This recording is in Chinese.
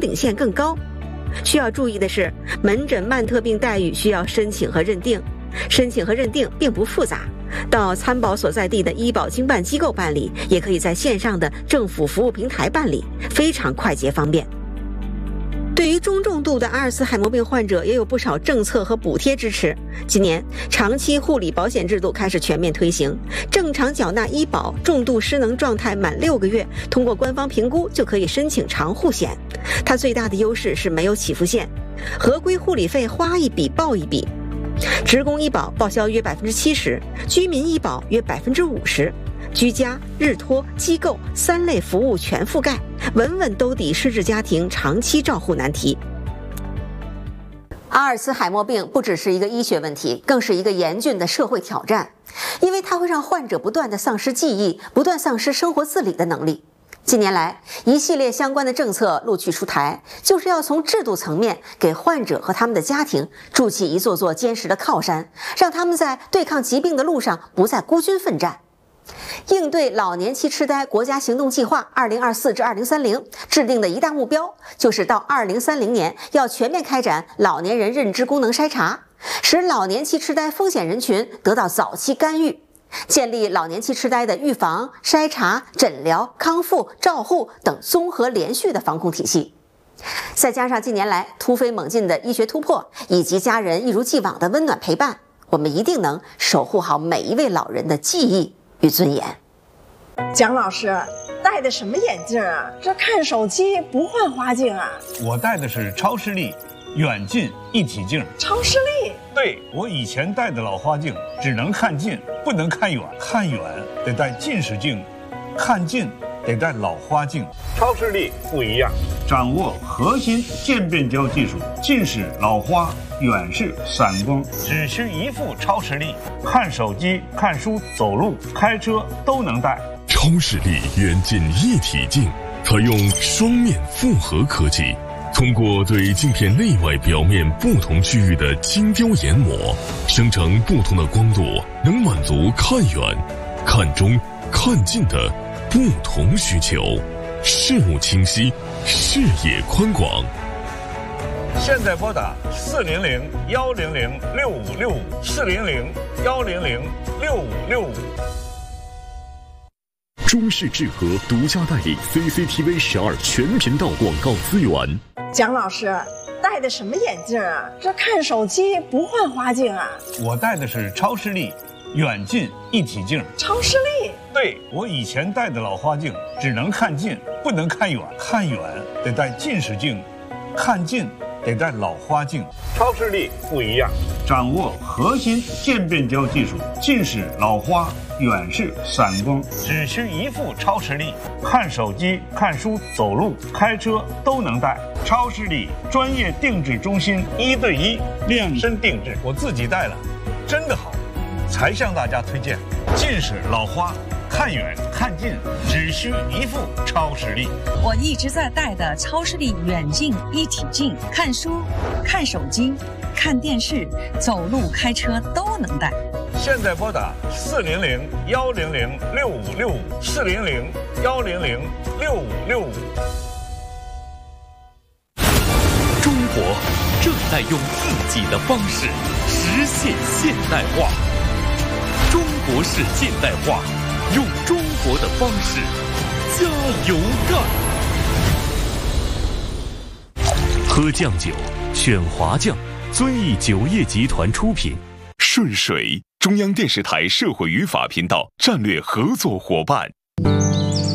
顶线更高。需要注意的是，门诊慢特病待遇需要申请和认定，申请和认定并不复杂，到参保所在地的医保经办机构办理，也可以在线上的政府服务平台办理，非常快捷方便。对于中重度的阿尔茨海默病患者，也有不少政策和补贴支持。今年，长期护理保险制度开始全面推行，正常缴纳医保，重度失能状态满6个月，通过官方评估就可以申请长护险。它最大的优势是没有起付线，合规护理费花一笔报一笔。职工医保报销约70%，居民医保约50%。居家、日托、机构3类服务全覆盖，稳稳兜底失智家庭长期照护难题。阿尔茨海默病不只是一个医学问题，更是一个严峻的社会挑战，因为它会让患者不断地丧失记忆，不断丧失生活自理的能力。近年来，一系列相关的政策陆续出台，就是要从制度层面给患者和他们的家庭筑起一座座坚实的靠山，让他们在对抗疾病的路上不再孤军奋战。应对老年期痴呆国家行动计划2024至2030制定的一大目标，就是到2030年要全面开展老年人认知功能筛查，使老年期痴呆风险人群得到早期干预，建立老年期痴呆的预防、筛查、诊疗、康复、照护等综合连续的防控体系。再加上近年来突飞猛进的医学突破，以及家人一如既往的温暖陪伴，我们一定能守护好每一位老人的记忆与尊严。 蒋老师戴的什么眼镜啊？这看手机不换花镜啊？ 我戴的是超视力远近一体镜。 超视力？ 对，我以前戴的老花镜只能看近，不能看远，看远得戴近视镜，看近得戴老花镜。超视力不一样，掌握核心渐变焦技术，近视、老花、远视、散光，只需一副超视力，看手机、看书、走路、开车都能戴。 超视力远近一体镜采用双面复合科技，通过对镜片内外表面不同区域的精雕研磨，生成不同的光度，能满足看远、看中、看近的不同需求，视物清晰，视野宽广。 现在拨打400-100-6565，400-100-6565。 中视智和独家代理 CCTV 12全频道广告资源。 蒋老师戴的什么眼镜啊？这看手机不换花镜啊？ 我戴的是超视力远近一体镜。 超视力？ 对，我以前戴的老花镜只能看近，不能看远，看远得戴近视镜，看近得戴老花镜。超视力不一样，掌握核心渐变焦技术，近视、老花、远视、散光，只需一副超视力，看手机、看书、走路、开车都能戴。超视力专业定制中心，1对1量身定制，我自己戴了，真的好，才向大家推荐。近视、老花、看远看近，只需一副超视力。 我一直在戴的超视力远近一体镜，看书、看手机、看电视、走路、开车都能戴。 现在拨打400-100-6565，400-100-6565。 中国正在用自己的方式实现现代化。中国式现代化，用中国的方式加油干。喝酱酒，选华酱，遵义酒业集团出品。 顺水，中央电视台社会与法频道战略合作伙伴。